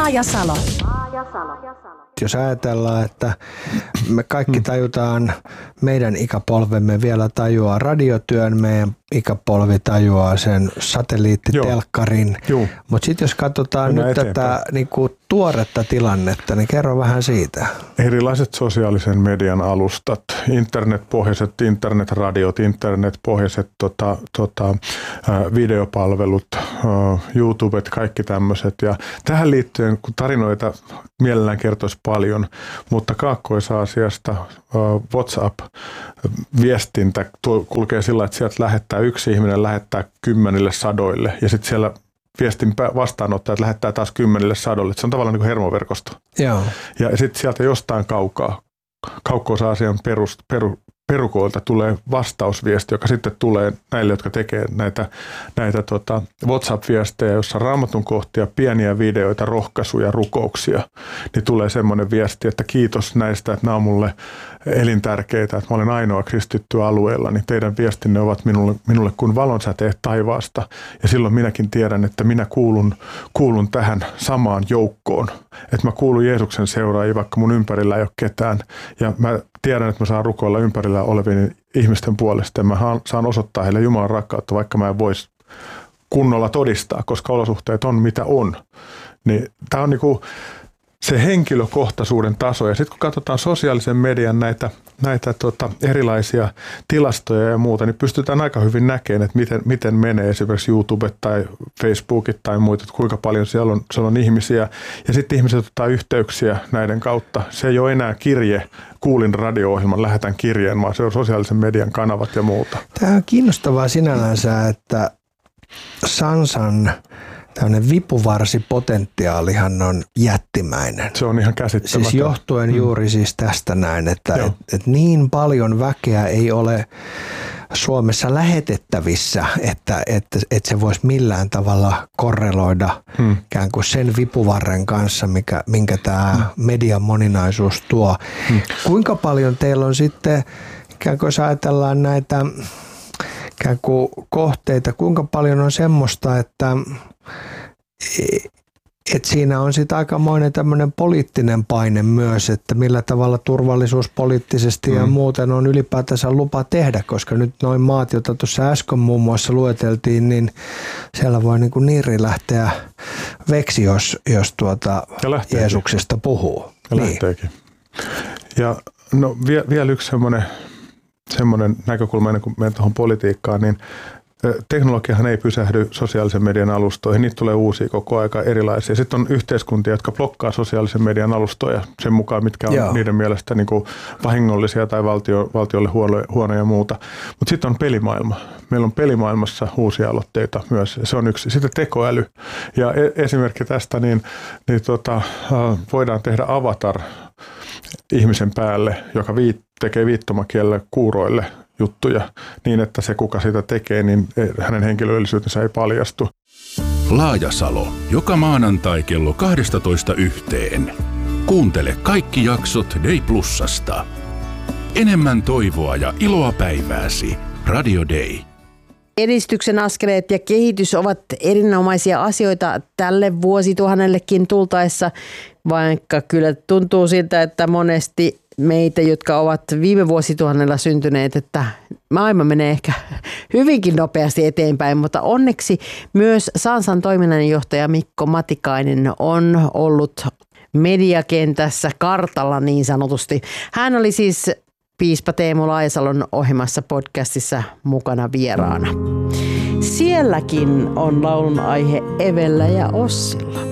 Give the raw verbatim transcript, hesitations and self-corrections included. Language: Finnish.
Laajasalo. Jos ajatellaan, että me kaikki tajutaan, meidän ikäpolvemme vielä tajuaa radiotyön, meidän ikäpolvi tajuaa sen satelliittitelkkarin. Mutta sitten jos katsotaan Mennään nyt eteenpäin. tätä niinku, tuoretta tilannetta, niin kerro vähän siitä. Erilaiset sosiaalisen median alustat, internetpohjaiset internetradiot, internetpohjaiset tota, tota, videopalvelut, YouTubet, kaikki tämmöiset. Ja tähän liittyen, kun tarinoita mielellään kertoisi paljon, mutta Kaakkois-Aasiasta WhatsApp-viestintä kulkee sillä, että sieltä lähettää yksi ihminen lähettää kymmenille sadoille ja sitten siellä viestin vastaanottajat lähettää taas kymmenille sadoille. Se on tavallaan niin kuin hermoverkosto. Joo. Ja sitten sieltä jostain kaukaa, Kaakkois-Aasian perus, peru, perukoilta tulee vastausviesti, joka sitten tulee näille, jotka tekee näitä, näitä tota WhatsApp-viestejä, jossa on raamatun kohtia, pieniä videoita, rohkaisuja, rukouksia. Niin tulee semmoinen viesti, että kiitos näistä, että nämä on mulle elintärkeitä, että mä olen ainoa kristitty alueella, niin teidän viestinne ovat minulle, minulle kuin valonsäteet taivaasta. Ja silloin minäkin tiedän, että minä kuulun, kuulun tähän samaan joukkoon. Että mä kuulun Jeesuksen seuraajiin, vaikka mun ympärillä ei ole ketään. Ja mä tiedän, että mä saan rukoilla ympärillä olevien ihmisten puolesta. Ja mä saan osoittaa heille Jumalan rakkautta, vaikka mä en voisi kunnolla todistaa, koska olosuhteet on mitä on. Niin tää on niinku se henkilökohtaisuuden taso. Ja sitten kun katsotaan sosiaalisen median näitä, näitä tota, erilaisia tilastoja ja muuta, niin pystytään aika hyvin näkemään, että miten, miten menee esimerkiksi YouTubet tai Facebookit tai muut, että kuinka paljon siellä on, siellä on ihmisiä. Ja sitten ihmiset ottaa yhteyksiä näiden kautta. Se ei ole enää kirje, kuulin radio-ohjelman, lähetän kirjeen, vaan se on sosiaalisen median kanavat ja muuta. Tämä on kiinnostavaa sinällänsä, että Sansan tämmöinen vipuvarsipotentiaalihan on jättimäinen. Se on ihan käsittämätön. Siis johtuen mm. juuri siis tästä näin, että et, et niin paljon väkeä ei ole Suomessa lähetettävissä, että et, et se voisi millään tavalla korreloida hmm. ikään kuin sen vipuvarren kanssa, mikä, minkä tämä hmm. median moninaisuus tuo. Hmm. Kuinka paljon teillä on sitten, ikään kuin jos ajatellaan näitä ikään kuin kohteita, kuinka paljon on semmoista, että et siinä on sitten aikamoinen tämmöinen poliittinen paine myös, että millä tavalla turvallisuuspoliittisesti mm. ja muuten on ylipäätänsä lupa tehdä, koska nyt noin maat, joita tuossa äsken muun muassa lueteltiin, niin siellä voi niin kuin niiri lähteä veksi, jos, jos tuota Jeesuksesta puhuu. Ja niin. lähteekin. Ja no vie, vielä yksi semmoinen, semmoinen näkökulma ennen kuin menen tuohon politiikkaan, niin teknologiahan ei pysähdy sosiaalisen median alustoihin, niitä tulee uusia koko aika erilaisia. Sitten on yhteiskuntia, jotka blokkaa sosiaalisen median alustoja sen mukaan, mitkä on Joo. niiden mielestä niin kuin vahingollisia tai valtio, valtiolle huonoja, huonoja ja muuta. Mutta sitten on pelimaailma. Meillä on pelimaailmassa uusia aloitteita myös. Se on yksi. Sitten tekoäly. Ja esimerkki tästä, niin, niin tota, voidaan tehdä avatar ihmisen päälle, joka viit, tekee viittomakielellä kuuroille juttuja niin, että se kuka sitä tekee, niin hänen henkilöllisyytensä ei paljastu. Laajasalo. Joka maanantai kello kaksitoista yhteen. Kuuntele kaikki jaksot Day Plusasta. Enemmän toivoa ja iloa päivääsi. Radio Day. Edistyksen askeleet ja kehitys ovat erinomaisia asioita tälle vuosituhannellekin tultaessa, vaikka kyllä tuntuu siltä, että monesti meitä, jotka ovat viime vuosituhannella syntyneet, että maailma menee ehkä hyvinkin nopeasti eteenpäin, mutta onneksi myös Sansan toiminnanjohtaja Mikko Matikainen on ollut mediakentässä kartalla niin sanotusti. Hän oli siis piispa Teemu Laajasalon ohjelmassa podcastissa mukana vieraana. Sielläkin on laulun aihe Evellä ja Ossilla.